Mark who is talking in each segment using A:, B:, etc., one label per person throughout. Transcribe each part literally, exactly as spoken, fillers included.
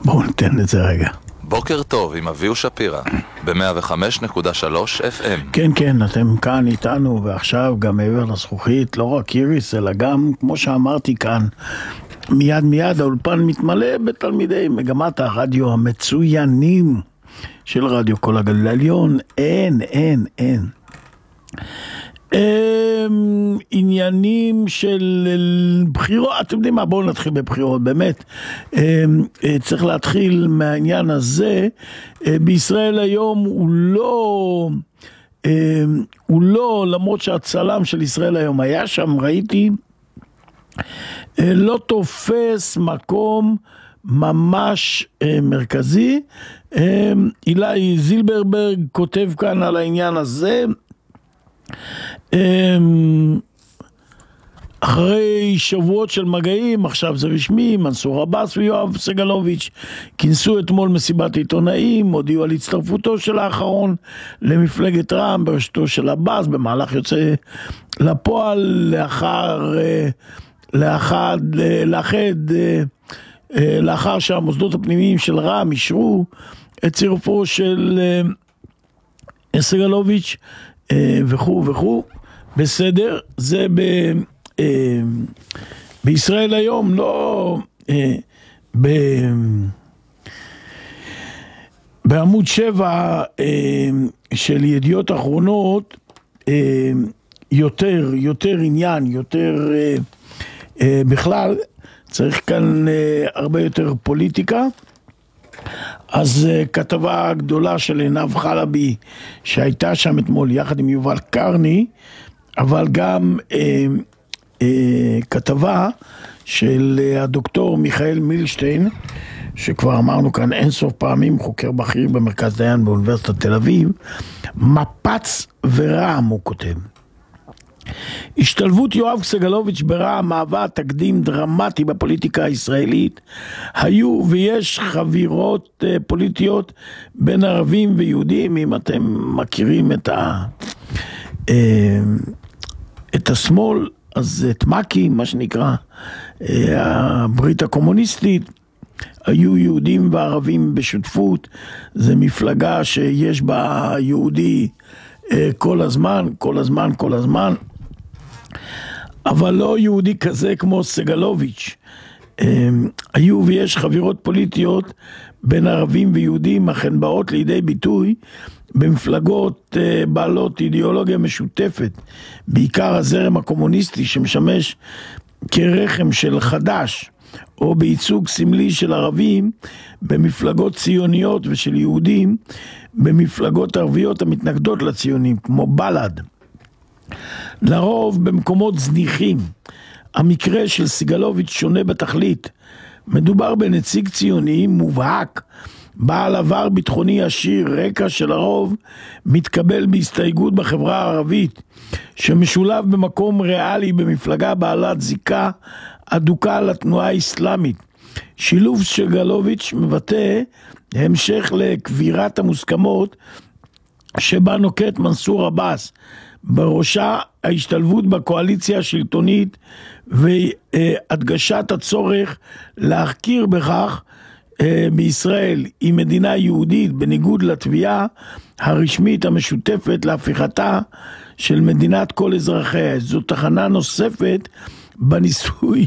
A: בואו ניתן את זה רגע.
B: בוקר טוב עם אביהו שפירא, ב-מאה וחמש נקודה שלוש אף אם.
A: כן, כן, אתם כאן איתנו, ועכשיו גם מעבר לזכוכית, לא רק איריס, אלא גם, כמו שאמרתי כאן, מיד מיד האולפן מתמלא בתלמידי מגמת הרדיו המצוינים של רדיו כל הגליל העליון. אין, אין, אין. הם, עניינים של בחירות, אתם יודעים מה, בואו נתחיל בבחירות, באמת הם, צריך להתחיל מהעניין הזה. בישראל היום הוא לא הם, הוא לא, למרות שהצלם של ישראל היום היה שם, ראיתי, לא תופס מקום ממש מרכזי. אילי זילברברג כותב כאן על העניין הזה, אחרי שבועות של מגעים, עכשיו זה רשמי, מנסור עבאס ויואב סגלוביץ' כינסו אתמול מסיבת עיתונאים, הודיעו על הצטרפותו של האחרון למפלגת רע"מ בראשותו של עבאס, במהלך יוצא לפועל לאחר לאחד, לאחד לאחר שהמוסדות הפנימיים של רע"מ אישרו את צירופו של סגלוביץ' וכו' וכו'. בסדר, זה ב, אה, בישראל היום, לא אה, ב, בעמוד שבע אה, של ידיעות אחרונות, אה, יותר, יותר עניין, יותר אה, אה, בכלל, צריך כאן אה, הרבה יותר פוליטיקה. אז uh, כתבה גדולה של עינב חלבי שהייתה שם אתמול יחד עם יובל קרני, אבל גם uh, uh, כתבה של uh, הדוקטור מיכאל מילשטיין, שכבר אמרנו כאן אין סוף פעמים, חוקר בכיר במרכז דיין באוניברסיטת תל אביב. מפץ ורע"מ, הוא כותב, השתלבות יואב סגלוביץ' ברע"מ מהווה תקדים דרמטי בפוליטיקה הישראלית. היו ויש חבירות פוליטיות בין ערבים ויהודים, אם אתם מכירים את ה את השמאל, אז את מק"י, מה שנקרא הברית הקומוניסטית, היו יהודים וערבים בשותפות. זה מפלגה שיש בה יהודי כל הזמן, כל הזמן, כל הזמן, אבל לא יהודי כזה כמו סגלוביץ'. היו ויש חבירות פוליטיות בין ערבים ויהודים, אך הן באות לידי ביטוי במפלגות בעלות אידיאולוגיה משותפת, בעיקר הזרם הקומוניסטי שמשמש כרחם של חד"ש, או בייצוג סמלי של ערבים במפלגות ציוניות ושל יהודים במפלגות ערביות המתנגדות לציונים, כמו בל"ד. לרוב במקומות זניחים. המקרה של סגלוביץ' שונה בתכלית. מדובר בנציג ציוני מובהק, בעל עבר ביטחוני עשיר, רקע שלרוב מתקבל בהסתייגות בחברה הערבית, שמשולב במקום ריאלי במפלגה בעלת זיקה אדוקה לתנועה האסלאמית. שילוב סגלוביץ' מבטא המשך לקבירת המוסכמות שבה נוקט מנסור עבאס, בראשה ההשתלבות בקואליציה השלטונית והדגשת הצורך להכיר בכך בישראל היא מדינה יהודית, בניגוד לתביעה הרשמית המשותפת להפיכתה של מדינת כל אזרחיה. זו תחנה נוספת בניסוי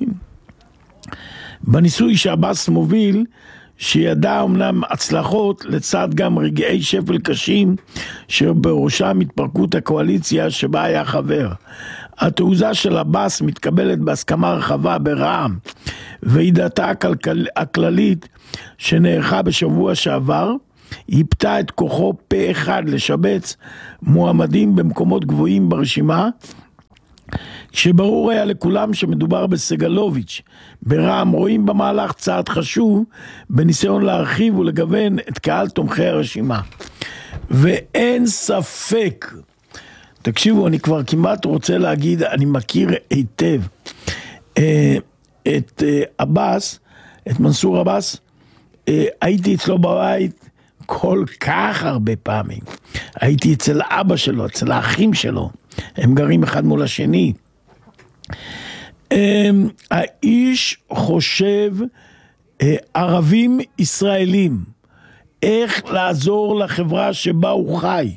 A: בניסוי שעבאס מוביל, שידע אמנם הצלחות לצד גם רגעי שפל קשים שבראשם התפרקות הקואליציה שבה היה חבר. התעוזה של עבאס מתקבלת בהסכמה רחבה ברע"מ, ועידתה הכלכל... הכללית שנערכה בשבוע שעבר היפתה את כוחו פה אחד לשבץ מועמדים במקומות גבוהים ברשימה, כשברור היה לכולם שמדובר בסגלוביץ'. ברע"מ רואים במהלך צעד חשוב בניסיון להרחיב ולגוון את קהל תומכי הרשימה. ואין ספק, תקשיבו, אני כבר כמעט רוצה להגיד, אני מכיר היטב את עבאס, את מנסור עבאס. הייתי אצלו בבית כל כך הרבה פעמים. הייתי אצל אבא שלו, אצל האחים שלו, הם גרים אחד מול השני. האיש חושב ערבים ישראלים, איך לעזור לחברה שבה הוא חי.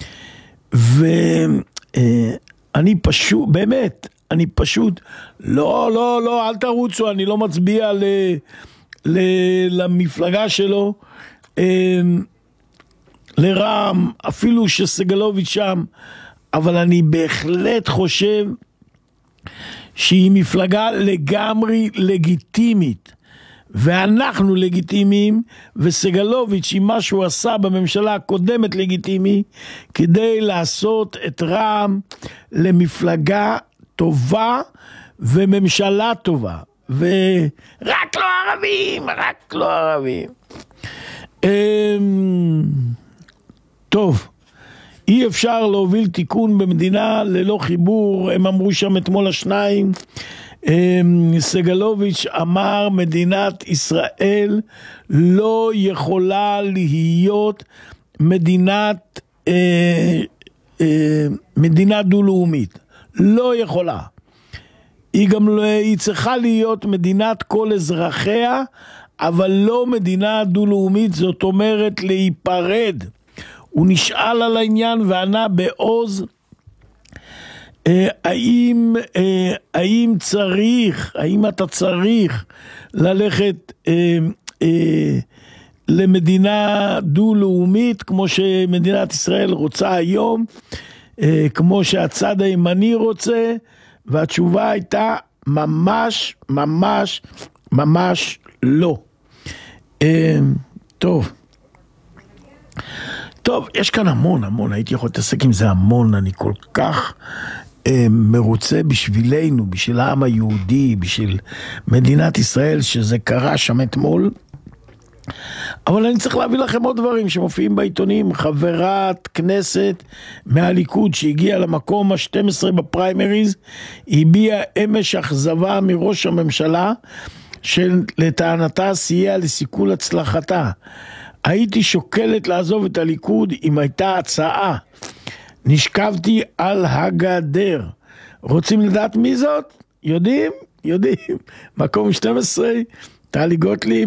A: ואני פשוט, באמת, אני פשוט, לא, לא, לא, אל תרוצו, אני לא מצביע ל, ל, למפלגה שלו, לרעם, אפילו שסגלוביץ' שם, אבל אני בהחלט חושב שהיא מפלגה לגמרי לגיטימית, ואנחנו לגיטימיים, וסגלוביץ' עם מה שהוא עשה בממשלה הקודמת לגיטימי, כדי לעשות את רע"מ למפלגה טובה וממשלה טובה, ורק לא ערבים, רק לא ערבים. טוב, אי אפשר להוביל תיקון במדינה ללא חיבור, הם אמרו שם אתמול השניים, סגלוביץ' אמר מדינת ישראל לא יכולה להיות מדינת אה, אה, מדינה דו-לאומית, לא יכולה. היא גם לא, היא צריכה להיות מדינת כל אזרחיה, אבל לא מדינה דו-לאומית, זאת אומרת להיפרד. הוא נשאל על העניין וענה בעוז, האם, האם צריך, האם אתה צריך ללכת למדינה דו-לאומית, כמו שמדינת ישראל רוצה היום, כמו שהצד הימני רוצה, והתשובה הייתה ממש, ממש, ממש לא. טוב. טוב, יש כאן המון, המון, הייתי יכול להתעסק עם זה המון, אני כל כך אה, מרוצה בשבילנו, בשביל העם היהודי, בשביל מדינת ישראל, שזה קרה שם אתמול. אבל אני צריך להביא לכם עוד דברים שמופיעים בעיתונים. חברת כנסת מהליכוד שהגיעה למקום ה-שתים עשרה בפריימריז, הביעה אמש אכזבה מראש הממשלה, שלטענתה סייע לסיכול הצלחתה. הייתי שוקלת לעזוב את הליכוד אם הייתה הצעה. נשכבתי על הגדר. רוצים לדעת מי זאת? יודעים? יודעים. מקום שתים עשרה, טלי גוטליב.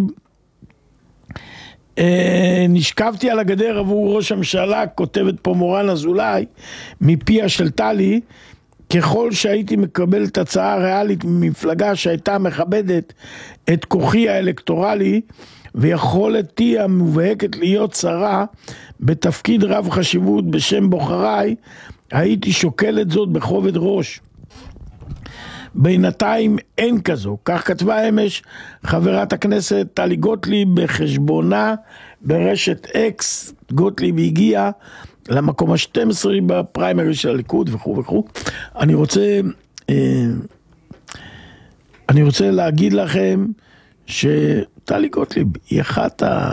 A: אה, נשכבתי על הגדר עבור ראש הממשלה, כותבת פה מורן אזולאי, מפיה של טלי, ככל שהייתי מקבלת הצעה ריאלית ממפלגה שהייתה מכבדת את כוחי האלקטורלי, ויכולתי המובהקת להיות שרה בתפקיד רב חשיבות בשם בוחריי, הייתי שוקלת זאת בכובד ראש. בינתיים אין כזו, כך כתבה אמש חברת הכנסת טלי גוטליב בחשבונה ברשת אקס. גוטליב הגיעה למקום ה-שתים עשרה בפריימרי של הליכוד וכו' וכו'. אני רוצה אני רוצה להגיד לכם שטלי גוטליב היא אחת ה...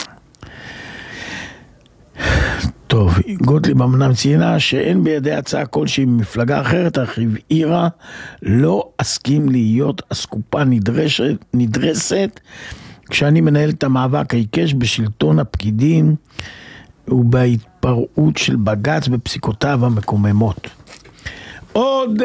A: טוב, גוטליב אמנם ציינה שאין בידי הצעה כלשהי ממפלגה אחרת, אך הבהירה לא אסכים להיות אסקופה נדרשת, נדרסת כשאני מנהל את המאבק העיקש בשלטון הפקידים ובהתפרעות של בג"ץ בפסיקותיו המקוממות. עוד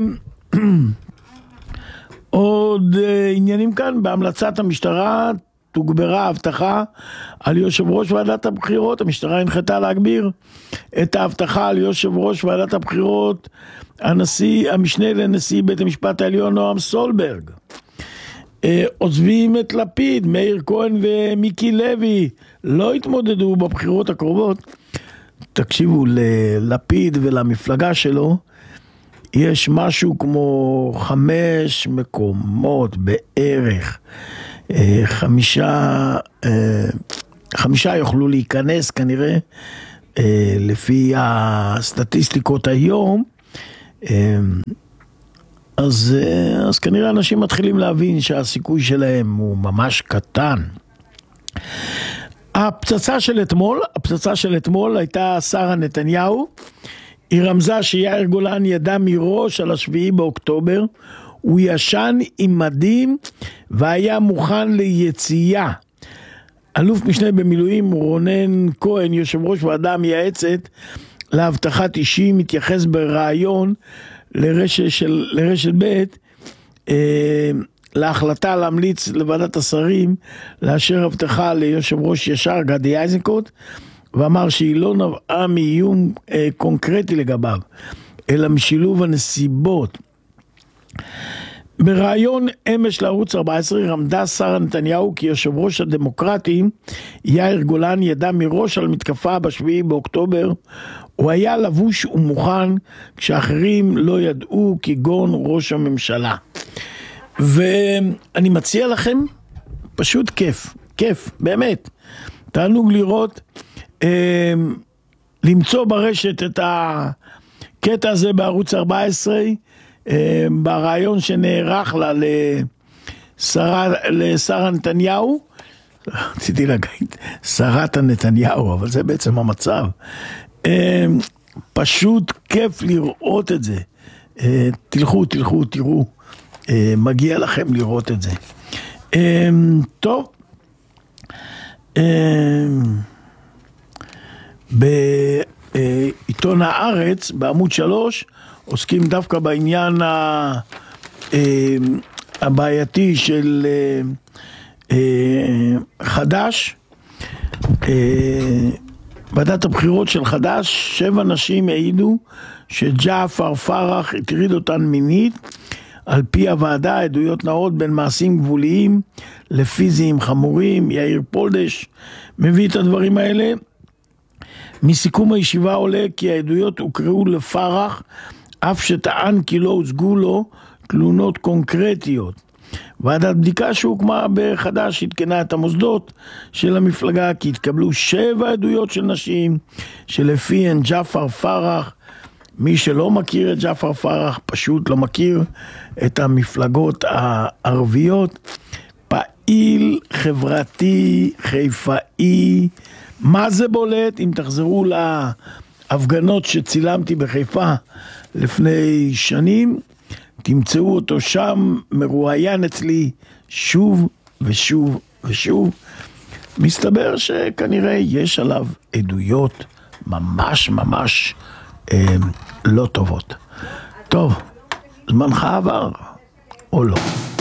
A: עוד עניינים כאן. בהמלצת המשטרה תוגברה הבטחה על יושב ראש ועדת הבחירות. המשטרה הנחתה להגביר את ההבטחה על יושב ראש ועדת הבחירות, הנשיא, המשנה לנשיא בית המשפט העליון נועם סולברג. עוזבים את לפיד, מאיר כהן ומיקי לוי לא התמודדו בבחירות הקרובות. תקשיבו, ללפיד ולמפלגה שלו יש משהו כמו חמש מקומות בערך, חמישה, חמישה יוכלו להיכנס כנראה, לפי הסטטיסטיקות היום. אז, אז כנראה אנשים מתחילים להבין שהסיכוי שלהם הוא ממש קטן. הפצצה של אתמול, הפצצה של אתמול הייתה שרה נתניהו. היא רמזה שיאיר גולן ידע מראש על השביעי באוקטובר, הוא ישן עם מדים והיה מוכן ליציאה. אלוף משנה במילואים רונן כהן, יושב ראש ועדה מייעצת להבטחת אישי, מתייחס ברעיון לרשת, של, לרשת ב' אה, להחלטה להמליץ לוועדת השרים לאשר הבטחה ליושב ראש ישר גדי איזנקוט, ואמר שהיא לא נבעה מאיום אה, קונקרטי לגביו, אלא משילוב הנסיבות. ברעיון אמש לערוץ ארבע עשרה רמדה שרה נתניהו כי יושב ראש הדמוקרטים יאיר גולן ידע מראש על מתקפה בשביעי באוקטובר. הוא היה לבוש ומוכן כשאחרים לא ידעו, כגון ראש הממשלה. ואני מציע לכם, פשוט כיף, כיף, באמת. תענוג לראות, אה, למצוא ברשת את הקטע הזה בערוץ ארבע עשרה, אה, ברעיון שנערך לה לשרה, לשרה נתניהו, רציתי להגיד שרת הנתניהו, אבל זה בעצם המצב. אה, פשוט כיף לראות את זה. אה, תלכו, תלכו, תראו. אה, מגיע לכם לראות את זה. אה, טוב. אה, בעיתון הארץ, בעמוד שלוש, עוסקים דווקא בעניין ה, אה, הבעייתי של אה, אה, חד"ש. אה, ועדת הבחירות של חד"ש, שבע נשים העידו שג'עפר פרח הטריד אותן מינית. על פי הוועדה, עדויות נאות בין מעשים גבוליים לפיזיים חמורים. יאיר פולדש מביא את הדברים האלה. מסיכום הישיבה עולה כי העדויות הוקראו לפרח, אף שטען כי לא הוצגו לו תלונות קונקרטיות. ועדת בדיקה שהוקמה בחד"ש התקנה את המוסדות של המפלגה כי התקבלו שבע עדויות של נשים שלפיהן ג'עפר פרח, מי שלא מכיר את ג'עפר פרח פשוט לא מכיר את המפלגות הערביות, פעיל חברתי חיפאי, מה זה בולט? אם תחזרו להפגנות שצילמתי בחיפה לפני שנים, תמצאו אותו שם מרואיין אצלי שוב ושוב ושוב. מסתבר שכנראה יש עליו עדויות ממש ממש אה, לא טובות. טוב, זמנך עבר או לא?